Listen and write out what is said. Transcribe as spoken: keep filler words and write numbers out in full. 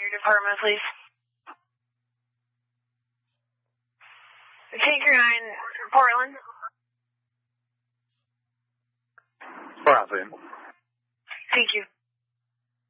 Your department, please. Tinker nine, Portland. Portland. Thank you.